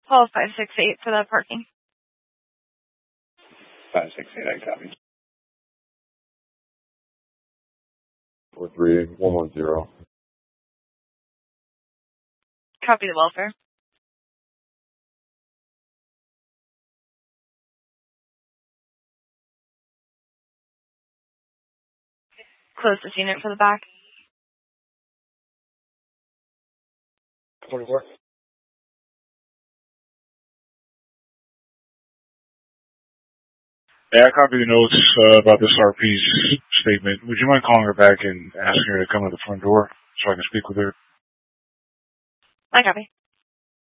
Call 568 for that parking. 568, I copy. 43110. Copy the welfare. Close this unit for the back. 24. Yeah, I copied the notes about this RP's statement. Would you mind calling her back and asking her to come to the front door so I can speak with her? I copy.